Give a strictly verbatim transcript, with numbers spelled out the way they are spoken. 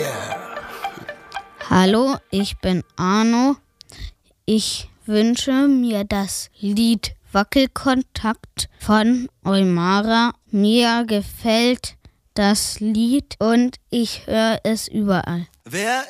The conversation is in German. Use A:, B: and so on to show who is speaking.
A: Hallo, ich bin Arno. Ich wünsche mir das Lied Wackelkontakt von Eumara. Mir gefällt das Lied und ich höre es überall.
B: Wer